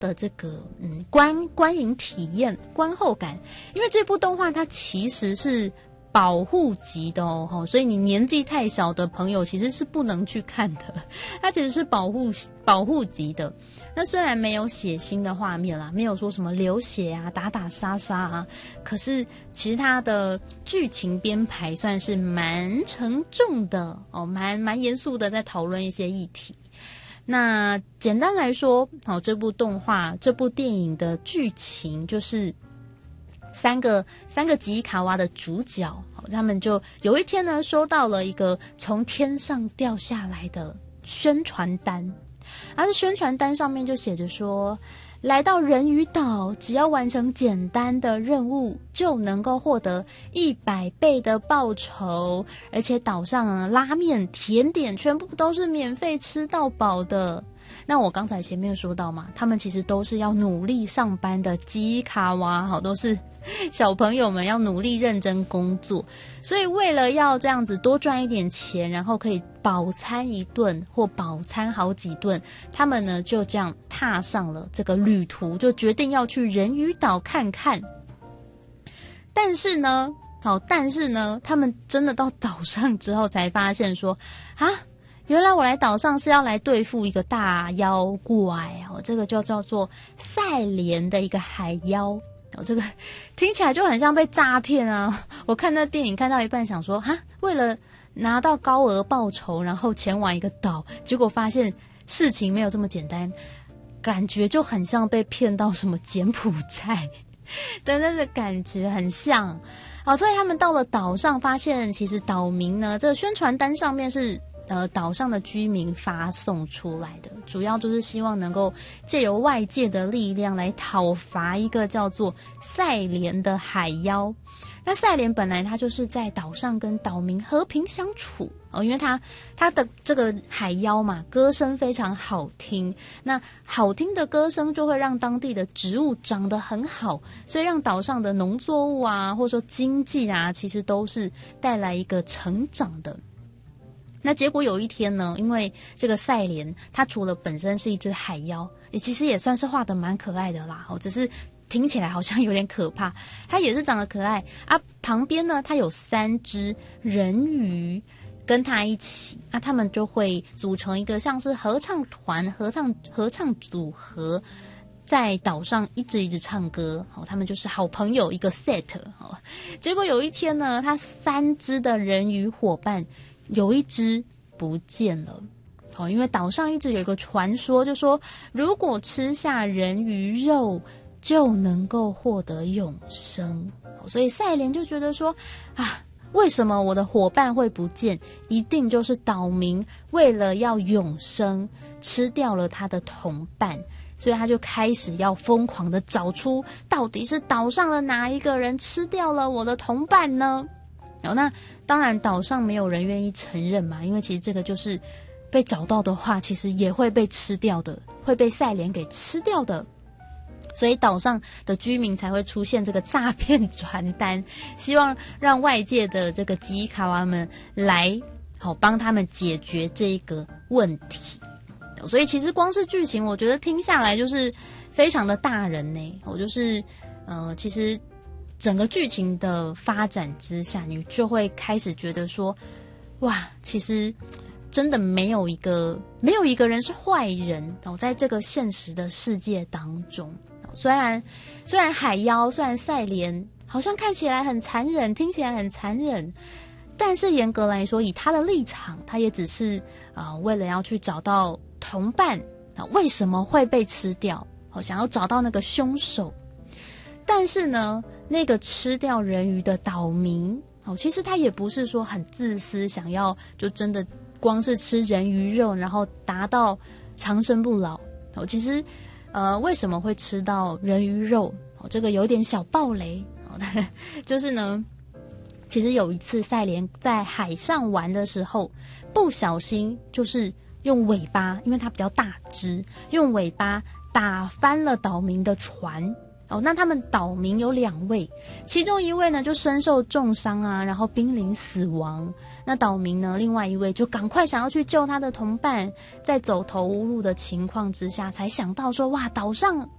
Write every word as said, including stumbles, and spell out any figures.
的这个嗯观观影体验、观后感，因为这部动画它其实是保护级的哦，所以你年纪太小的朋友其实是不能去看的，它其实是保护保护级的。那虽然没有血腥的画面啦，没有说什么流血啊、打打杀杀啊，可是其实它的剧情编排算是蛮沉重的哦，蛮蛮严肃的，在讨论一些议题。那简单来说，哦，这部动画、这部电影的剧情就是三个三个吉伊卡哇的主角，他们就有一天呢，收到了一个从天上掉下来的宣传单，而是宣传单上面就写着说，来到人鱼岛，只要完成简单的任务，就能够获得一百倍的报酬，而且岛上啊拉面、甜点全部都是免费吃到饱的。那我刚才前面说到嘛，他们其实都是要努力上班的吉伊卡哇，好，都是小朋友们要努力认真工作，所以为了要这样子多赚一点钱，然后可以饱餐一顿或饱餐好几顿，他们呢就这样踏上了这个旅途，就决定要去人鱼岛看看。但是呢，好，但是呢，他们真的到岛上之后才发现说，啊，原来我来岛上是要来对付一个大妖怪哦，这个就叫做赛莲的一个海妖哦，这个听起来就很像被诈骗啊！我看那电影看到一半，想说哈，为了拿到高额报酬，然后前往一个岛，结果发现事情没有这么简单，感觉就很像被骗到什么柬埔寨的那个感觉很像。好，所以他们到了岛上，发现其实岛民呢，这个宣传单上面是呃，岛上的居民发送出来的，主要就是希望能够借由外界的力量来讨伐一个叫做赛莲的海妖。那赛莲本来他就是在岛上跟岛民和平相处哦，因为他他的这个海妖嘛，歌声非常好听，那好听的歌声就会让当地的植物长得很好，所以让岛上的农作物啊，或者说经济啊，其实都是带来一个成长的。那结果有一天呢，因为这个赛莲它除了本身是一只海妖，也其实也算是画得蛮可爱的啦，只是听起来好像有点可怕，它也是长得可爱啊。旁边呢，它有三只人鱼跟它一起啊，他们就会组成一个像是合唱团、合唱合唱组合，在岛上一直一直唱歌，哦，他们就是好朋友一个 set 哦。结果有一天呢，它三只的人鱼伙伴有一只不见了，哦，因为岛上一直有一个传说，就说如果吃下人鱼肉就能够获得永生，哦，所以赛莲就觉得说啊，为什么我的伙伴会不见？一定就是岛民为了要永生吃掉了他的同伴，所以他就开始要疯狂的找出到底是岛上的哪一个人吃掉了我的同伴呢？哦，那当然岛上没有人愿意承认嘛，因为其实这个就是被找到的话，其实也会被吃掉的，会被赛莲给吃掉的。所以岛上的居民才会出现这个诈骗传单，希望让外界的这个吉伊卡哇们来好帮他们解决这个问题。所以其实光是剧情，我觉得听下来就是非常的大人呢。我就是呃，其实整个剧情的发展之下，你就会开始觉得说，哇，其实真的没有一个没有一个人是坏人哦，在这个现实的世界当中。虽然虽然海妖，虽然赛莲好像看起来很残忍，听起来很残忍，但是严格来说，以他的立场，他也只是呃为了要去找到同伴啊，为什么会被吃掉？哦，想要找到那个凶手。但是呢，那个吃掉人鱼的岛民哦，其实他也不是说很自私，想要就真的光是吃人鱼肉，然后达到长生不老哦。其实。呃，为什么会吃到人鱼肉？哦，这个有点小爆雷哦。就是呢，其实有一次赛莲在海上玩的时候，不小心就是用尾巴，因为它比较大只，用尾巴打翻了岛民的船。 哦，那他们岛民有两位，其中一位呢就身受重伤啊，然后濒临死亡。那岛民呢，另外一位就赶快想要去救他的同伴，在走投无路的情况之下，才想到说，哇，岛上